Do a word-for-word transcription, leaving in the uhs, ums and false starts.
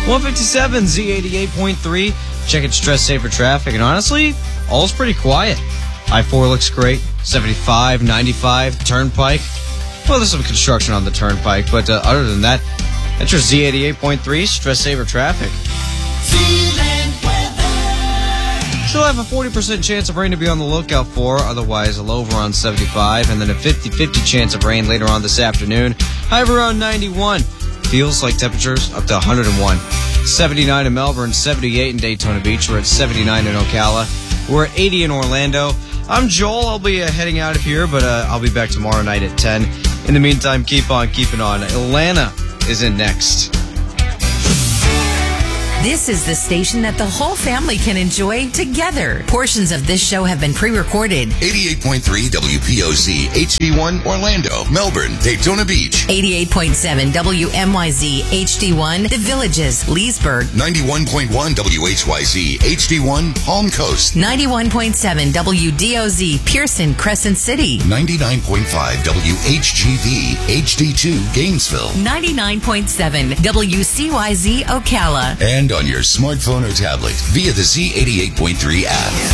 one fifty-seven Z eighty-eight point three. Checking Stress Saver traffic, and honestly, all's pretty quiet. I four looks great. seventy-five, ninety-five, Turnpike. Well, there's some construction on the Turnpike, but uh, other than that, that's your Z eighty-eight point three Stress Saver traffic. Still have a forty percent chance of rain to be on the lookout for, otherwise a low of around seventy-five, and then a fifty-fifty chance of rain later on this afternoon. High of around ninety-one. Feels like temperatures up to one hundred one. seventy-nine in Melbourne, seventy-eight in Daytona Beach. We're at seventy-nine in Ocala. We're at eighty in Orlando. I'm Joel. I'll be uh, heading out of here, but uh, I'll be back tomorrow night at ten. In the meantime, keep on keeping on. Atlanta is in next. This is the station that the whole family can enjoy together. Portions of this show have been pre-recorded. eighty-eight point three W P O Z, H D one, Orlando, Melbourne, Daytona Beach. eighty-eight point seven W M Y Z, H D one, The Villages, Leesburg. ninety-one point one W H Y Z, H D one, Palm Coast. ninety-one point seven W D O Z, Pearson, Crescent City. ninety-nine point five W H G V, H D two, Gainesville. ninety-nine point seven W C Y Z, Ocala. And on your smartphone or tablet via the Z eighty-eight point three app.